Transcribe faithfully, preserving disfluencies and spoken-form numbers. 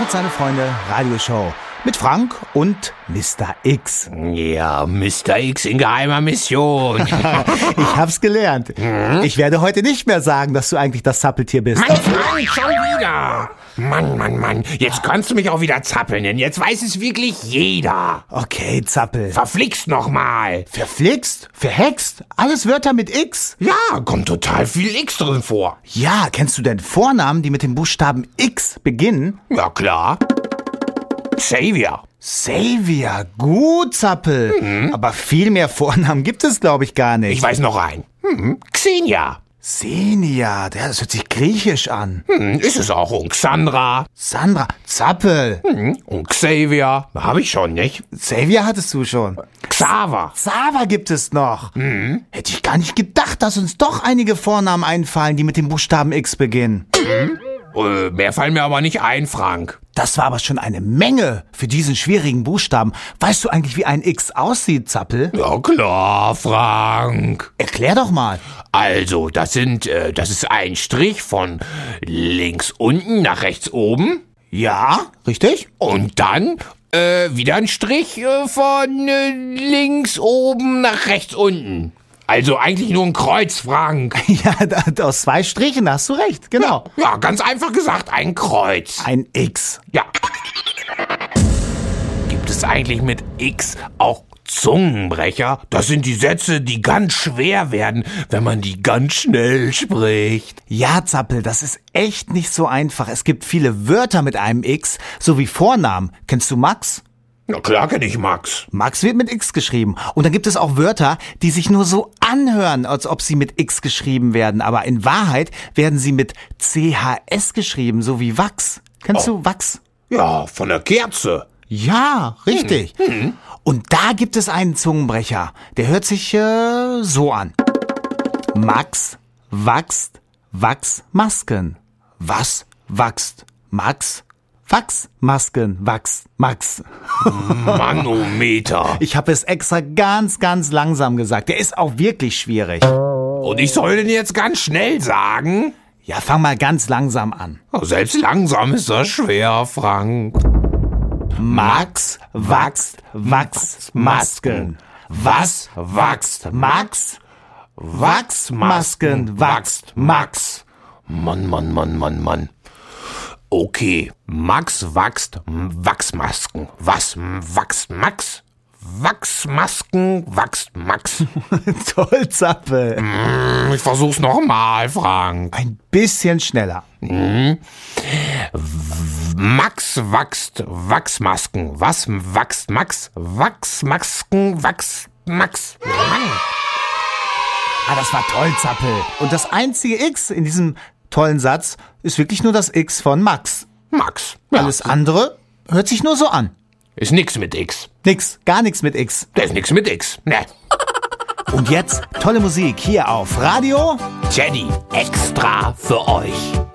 und seine Freunde Radioshow mit Frank und Mister X. Ja, Mister X in geheimer Mission. Ich hab's gelernt. Hm? Ich werde heute nicht mehr sagen, dass du eigentlich das Zappeltier bist. Mann, Frank, schon wieder. Mann, Mann, Mann. Jetzt kannst du mich auch wieder zappeln, denn jetzt weiß es wirklich jeder. Okay, Zappel. Verflixt nochmal. Verflixt? Verhext? Alles Wörter mit X? Ja, kommt total viel X drin vor. Ja, kennst du denn Vornamen, die mit dem Buchstaben X beginnen? Ja, klar. Xavier. Xavier, gut, Zappel. Mhm. Aber viel mehr Vornamen gibt es, glaube ich, gar nicht. Ich weiß noch einen. Mhm. Xenia. Xenia, das hört sich griechisch an. Mhm, ist es auch. Und Xandra. Sandra, Zappel. Mhm. Und Xavier. Habe ich schon, nicht? Xavier hattest du schon. Xaver. Xaver gibt es noch. Mhm. Hätte ich gar nicht gedacht, dass uns doch einige Vornamen einfallen, die mit dem Buchstaben X beginnen. Mhm. Äh, mehr fallen mir aber nicht ein, Frank. Das war aber schon eine Menge für diesen schwierigen Buchstaben. Weißt du eigentlich, wie ein X aussieht, Zappel? Ja klar, Frank. Erklär doch mal. Also, das sind, äh, das ist ein Strich von links unten nach rechts oben. Ja, richtig. Und dann äh, wieder ein Strich äh, von äh, links oben nach rechts unten. Also eigentlich nur ein Kreuz, Frank. Ja, da, aus zwei Strichen hast du recht, genau. Ja, ja, ganz einfach gesagt, ein Kreuz. Ein X. Ja. Gibt es eigentlich mit X auch Zungenbrecher? Das sind die Sätze, die ganz schwer werden, wenn man die ganz schnell spricht. Ja, Zappel, das ist echt nicht so einfach. Es gibt viele Wörter mit einem X, sowie Vornamen. Kennst du Max? Na klar kenn ich Max. Max wird mit X geschrieben. Und dann gibt es auch Wörter, die sich nur so anhören, als ob sie mit X geschrieben werden. Aber in Wahrheit werden sie mit C H S geschrieben, so wie Wachs. Kennst Oh. du Wachs? Ja, von der Kerze. Ja, richtig. Hm. Und da gibt es einen Zungenbrecher. Der hört sich äh, so an. Max wachst Wachsmasken. Was wachst Max? Wachsmasken, Wachs, Max. Manometer. Ich habe es extra ganz, ganz langsam gesagt. Der ist auch wirklich schwierig. Und ich soll den jetzt ganz schnell sagen? Ja, fang mal ganz langsam an. Oh, selbst langsam ist das schwer, Frank. Max wachst Wachsmasken. Was wachst Max? Wachsmasken wachst Max. Mann, Mann, Mann, Mann, Mann. Okay, Max wächst Wachsmasken. Was wächst Max? Wachsmasken wächst Max. Toll, Zappel. Mm, ich versuch's nochmal, Frank. Ein bisschen schneller. Mm. Max wächst Wachsmasken. Was wächst Max? Wachsmasken wächst Max. Mann. Ah, das war toll, Zappel. Und das einzige X in diesem tollen Satz ist wirklich nur das X von Max. Max. Ja. Alles andere hört sich nur so an. Ist nix mit X. Nix, gar nichts mit X. Da ist nix mit X. Ne. Und jetzt tolle Musik hier auf Radio Teddy, extra für euch.